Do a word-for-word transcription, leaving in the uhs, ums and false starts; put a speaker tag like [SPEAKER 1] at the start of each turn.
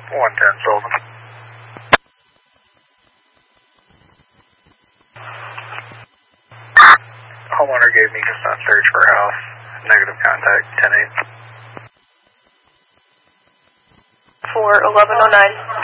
[SPEAKER 1] one ten Sullivan. Homeowner gave me consent search for house. Negative contact, ten eight.
[SPEAKER 2] For eleven oh nine.